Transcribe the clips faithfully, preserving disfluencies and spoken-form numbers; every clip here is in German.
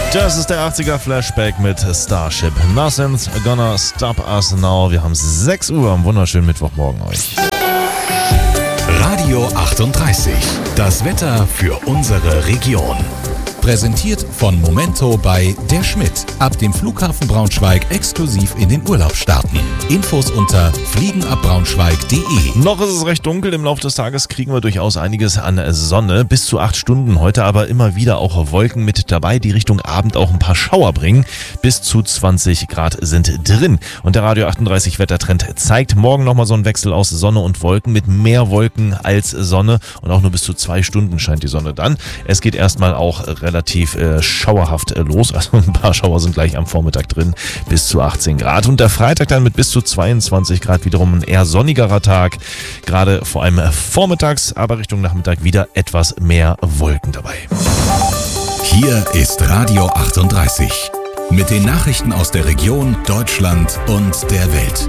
Das ist der achtziger-Flashback mit Starship. Nothing's gonna stop us now. Wir haben sechs Uhr am wunderschönen Mittwochmorgen euch. Radio achtunddreißig. Das Wetter für unsere Region. Präsentiert von Momento bei Der Schmidt. Ab dem Flughafen Braunschweig exklusiv in den Urlaub starten. Infos unter fliegenabbraunschweig punkt de. Noch ist es recht dunkel. Im Laufe des Tages kriegen wir durchaus einiges an Sonne. Bis zu acht Stunden heute, aber immer wieder auch Wolken mit dabei, die Richtung Abend auch ein paar Schauer bringen. Bis zu zwanzig Grad sind drin. Und der Radio achtunddreißig Wettertrend zeigt morgen nochmal so einen Wechsel aus Sonne und Wolken mit mehr Wolken als Sonne. Und auch nur bis zu zwei Stunden scheint die Sonne dann. Es geht erstmal auch relativ äh, schauerhaft äh, los. Also ein paar Schauer sind gleich am Vormittag drin. Bis zu achtzehn Grad. Und der Freitag dann mit bis zu zweiundzwanzig Grad wiederum ein eher sonnigerer Tag. Gerade vor allem vormittags, aber Richtung Nachmittag wieder etwas mehr Wolken dabei. Hier ist Radio achtunddreißig. Mit den Nachrichten aus der Region, Deutschland und der Welt.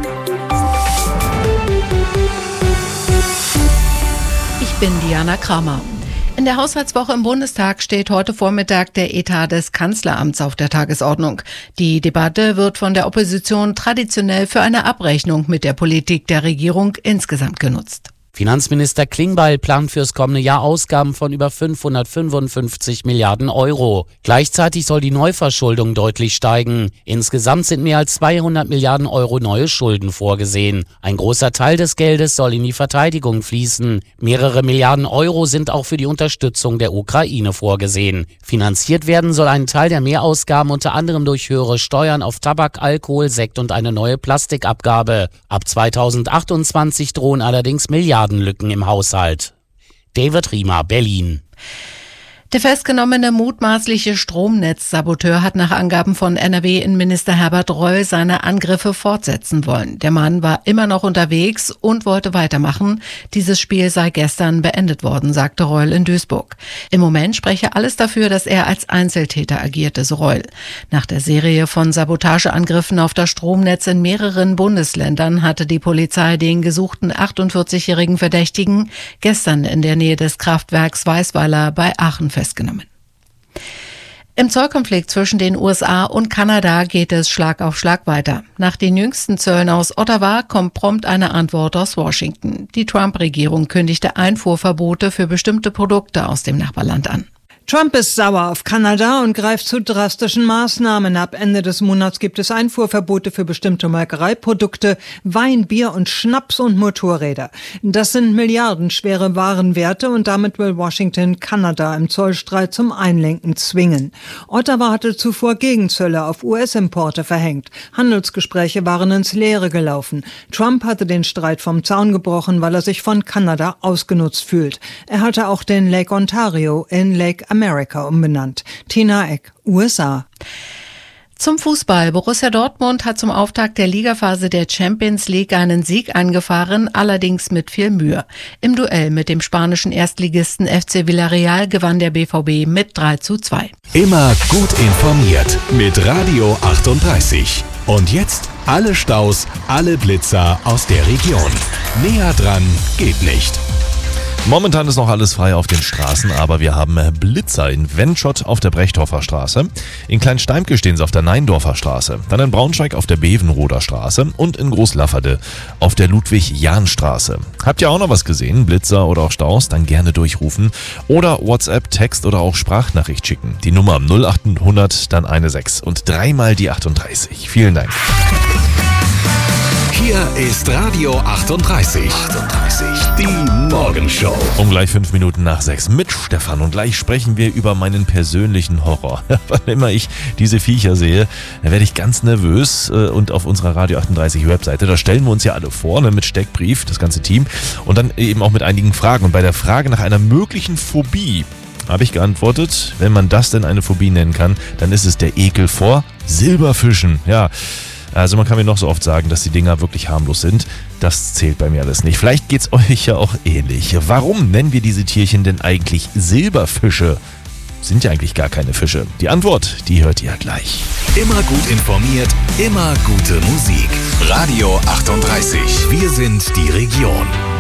Ich bin Diana Kramer. In der Haushaltswoche im Bundestag steht heute Vormittag der Etat des Kanzleramts auf der Tagesordnung. Die Debatte wird von der Opposition traditionell für eine Abrechnung mit der Politik der Regierung insgesamt genutzt. Finanzminister Klingbeil plant fürs kommende Jahr Ausgaben von über fünfhundertfünfundfünfzig Milliarden Euro. Gleichzeitig soll die Neuverschuldung deutlich steigen. Insgesamt sind mehr als zweihundert Milliarden Euro neue Schulden vorgesehen. Ein großer Teil des Geldes soll in die Verteidigung fließen. Mehrere Milliarden Euro sind auch für die Unterstützung der Ukraine vorgesehen. Finanziert werden soll ein Teil der Mehrausgaben unter anderem durch höhere Steuern auf Tabak, Alkohol, Sekt und eine neue Plastikabgabe. Ab zweitausendachtundzwanzig drohen allerdings Milliarden Lücken im Haushalt. David Riemer, Berlin. Der festgenommene mutmaßliche Stromnetzsaboteur hat nach Angaben von N R W-Innenminister Herbert Reul seine Angriffe fortsetzen wollen. Der Mann war immer noch unterwegs und wollte weitermachen. Dieses Spiel sei gestern beendet worden, sagte Reul in Duisburg. Im Moment spreche alles dafür, dass er als Einzeltäter agierte, so Reul. Nach der Serie von Sabotageangriffen auf das Stromnetz in mehreren Bundesländern hatte die Polizei den gesuchten achtundvierzigjährigen Verdächtigen gestern in der Nähe des Kraftwerks Weißweiler bei Aachen festgenommen. Im Zollkonflikt zwischen den U S A und Kanada geht es Schlag auf Schlag weiter. Nach den jüngsten Zöllen aus Ottawa kommt prompt eine Antwort aus Washington. Die Trump-Regierung kündigte Einfuhrverbote für bestimmte Produkte aus dem Nachbarland an. Trump ist sauer auf Kanada und greift zu drastischen Maßnahmen. Ab Ende des Monats gibt es Einfuhrverbote für bestimmte Molkereiprodukte, Wein, Bier und Schnaps und Motorräder. Das sind milliardenschwere Warenwerte und damit will Washington Kanada im Zollstreit zum Einlenken zwingen. Ottawa hatte zuvor Gegenzölle auf U S-Importe verhängt. Handelsgespräche waren ins Leere gelaufen. Trump hatte den Streit vom Zaun gebrochen, weil er sich von Kanada ausgenutzt fühlt. Er hatte auch den Lake Ontario in Lake America umbenannt. Tina Eck, U S A. Zum Fußball. Borussia Dortmund hat zum Auftakt der Ligaphase der Champions League einen Sieg eingefahren, allerdings mit viel Mühe. Im Duell mit dem spanischen Erstligisten F C Villarreal gewann der B V B mit drei zu zwei. Immer gut informiert mit Radio achtunddreißig. Und jetzt alle Staus, alle Blitzer aus der Region. Näher dran geht nicht. Momentan ist noch alles frei auf den Straßen, aber wir haben Blitzer in Wendschott auf der Brechthofer Straße. In Kleinsteimke stehen sie auf der Neindorfer Straße. Dann in Braunschweig auf der Bevenroder Straße und in Großlafferde auf der Ludwig-Jahn-Straße. Habt ihr auch noch was gesehen? Blitzer oder auch Staus? Dann gerne durchrufen oder WhatsApp, Text oder auch Sprachnachricht schicken. Die Nummer null acht hundert, dann eine sechs und dreimal die achtunddreißig. Vielen Dank. Hier ist Radio achtunddreißig. achtunddreißig. Die Morgenshow. Um gleich fünf Minuten nach sechs mit Stefan. Und gleich sprechen wir über meinen persönlichen Horror. Wann immer ich diese Viecher sehe, dann werde ich ganz nervös. Und auf unserer Radio achtunddreißig Webseite, da stellen wir uns ja alle vor, ne, mit Steckbrief, das ganze Team. Und dann eben auch mit einigen Fragen. Und bei der Frage nach einer möglichen Phobie habe ich geantwortet, wenn man das denn eine Phobie nennen kann, dann ist es der Ekel vor Silberfischen. Ja. Also man kann mir noch so oft sagen, dass die Dinger wirklich harmlos sind. Das zählt bei mir alles nicht. Vielleicht geht's euch ja auch ähnlich. Warum nennen wir diese Tierchen denn eigentlich Silberfische? Sind ja eigentlich gar keine Fische. Die Antwort, die hört ihr gleich. Immer gut informiert, immer gute Musik. Radio achtunddreißig. Wir sind die Region.